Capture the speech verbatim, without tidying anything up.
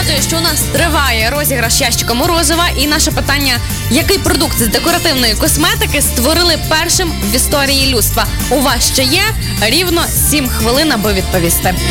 Нагадую, що у нас триває розіграш ящика морозива, і наше питання: який продукт з декоративної косметики створили першим в історії людства? У вас ще є рівно сім хвилин, аби відповісти.